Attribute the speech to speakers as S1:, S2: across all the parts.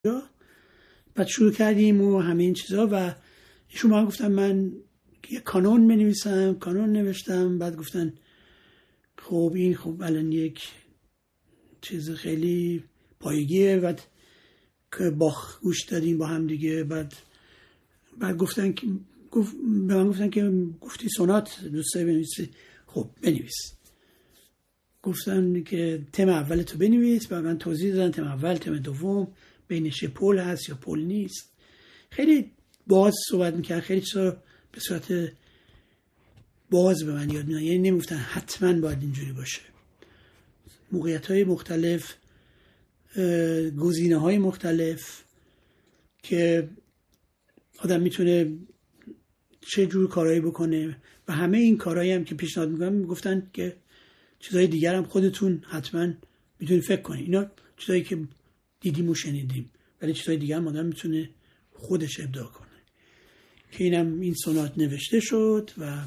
S1: بعد شروع کردیم و همه این چیزا و ایشون ما گفتن من یه کانون بنویسم. کانون نوشتم. بعد گفتن خب این خب الان یک چیز خیلی پایگیه. بعد که باخ گوش دادیم با هم دیگه. بعد گفتن که به من گفتن که گفتی سونات دوست داری بنویسی، خب بنویس. گفتن که تم اول تو بنویس. بعد من توضیح دادم تم اول، تم دوم، بینش پل هست یا پل نیست. خیلی باز صحبت میکرد، خیلی چیزا به صورت باز به من یاد میدن. یعنی نمیگفتن حتما باید اینجوری باشه. موقعیت‌های مختلف، گزینه‌های مختلف که آدم میتونه چه جور کارهایی بکنه و همه این کارهایی هم که پیشنهاد میکنم گفتن که چیزهای دیگر هم خودتون حتما میتونید فکر کنید. اینا چیزایی که دیدیم و شنیدیم، ولی چیزهای دیگر هم آدم میتونه خودش ابداع کنه. که اینم این سونات نوشته شد و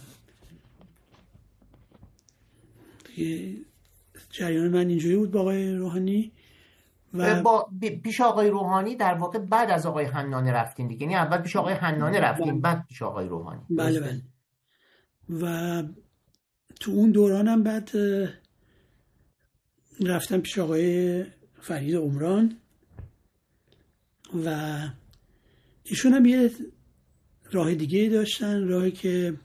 S1: جریان من اینجوری بود با آقای روحانی.
S2: و پیش آقای روحانی در واقع بعد از آقای حنانه رفتیم دیگه، یعنی اول پیش آقای حنانه رفتیم بعد پیش آقای روحانی.
S1: بله. و تو اون دورانم بعد رفتم پیش آقای فرید عمران و ایشون هم یه راه دیگه داشتن، راهی که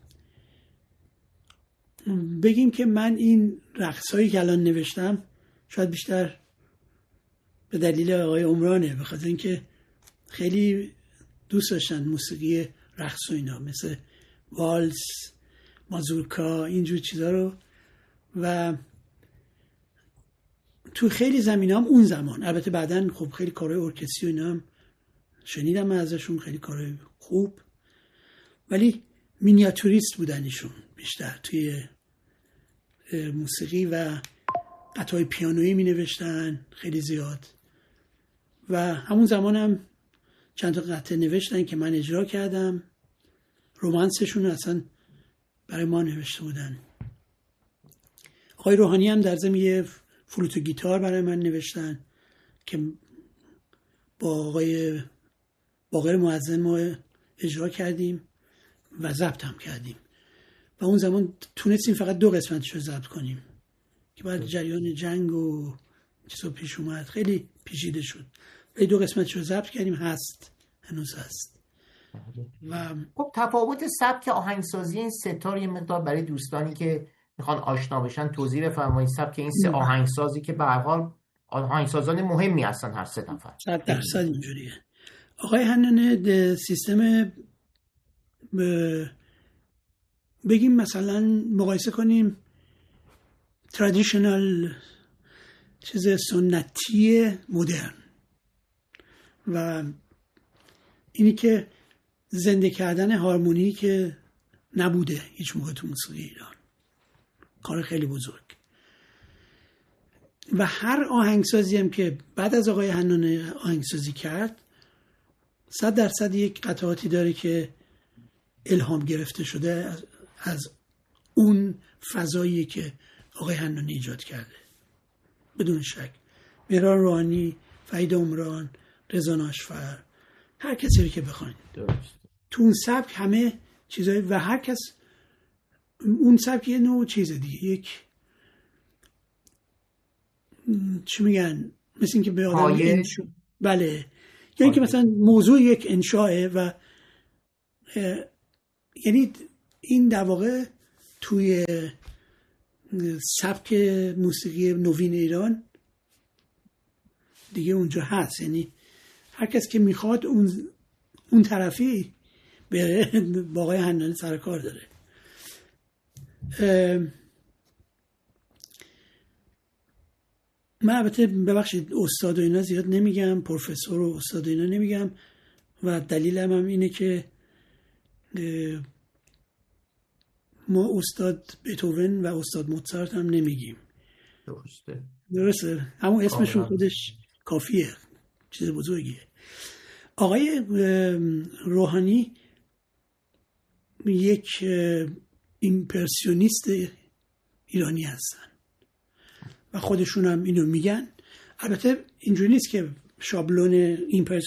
S1: بگیم که من این رقصایی که الان نوشتم شاید بیشتر به دلیل آقای عمرانه، به خاطر اینکه خیلی دوست داشتن موسیقی رقص و اینا، مثل والس، مازورکا، اینجور چیزا رو. و تو خیلی زمینه هم اون زمان، البته بعدن خب خیلی کارهای ارکستری و اینا هم شنیدم ازشون، خیلی کارهای خوب، ولی مینیاتوریست بودن ایشون بیشتر توی موسیقی و قطعای پیانویی می نوشتن خیلی زیاد. و همون زمان هم چند تا قطعه نوشتن که من اجرا کردم. رومانسشون اصلا برای ما نوشته بودن. آقای روحانی هم در ضمن یه فلوت و گیتار برای من نوشتن که با آقای باقر معظم ما اجرا کردیم و ضبط هم کردیم. و اون زمان تونستیم فقط 2 قسمتش رو ضبط کنیم که بعد جریان جنگ و چیزا پیش اومد، خیلی پیچیده شد. ولی 2 قسمتش رو ضبط کردیم، هنوز هست. و
S2: خب تفاوت سبک آهنگسازی این سه یه مقدار برای دوستانی که میخوان آشنا بشن توضیح بفرمایید. سبک این 3 آهنگسازی که به هر حال آهنگسازان مهمی هستن هر 3 نفر.
S1: 100% اینجوریه. آقای حنانه سیستم بگیم مثلا مقایسه کنیم ترادیشنال، چیز سنتی مدرن، و اینی که زنده کردن هارمونی که نبوده هیچ موقع تو موسیقی ایران، کار خیلی بزرگ. و هر آهنگسازی هم که بعد از آقای حنانه آهنگسازی کرد 100% یک قطعاتی داره که الهام گرفته شده از اون فضایی که آقای حنانه ایجاد کرده، بدون شک. مهران روحانی، فرید عمران، رضا ناشفر، هر کسی رو که بخواید تو اون سبک همه چیزایی، و هر کس اون سبک یه نوع چیز دیگه، یک چی میگن، مثل این که به آدم بله، یعنی که مثلا موضوع یک انشاءه و یعنی این در واقع توی سبک موسیقی نوین ایران دیگه اونجا هست. یعنی هر کس که میخواد اون طرفی بره با آقای حنانه سر کار داره. من البته ببخشید استاد و اینا زیاد نمیگم، پروفسور و استاد و اینا نمیگم، و دلیلم هم اینه که ما استاد بتوون و استاد موزارت هم نمیگیم. درسته، همون اسمشون خودش کافیه، چیز بزرگیه. آقای روحانی یک ایمپرسیونیست ایرانی هستن و خودشون هم اینو میگن. البته اینجوری نیست که شابلون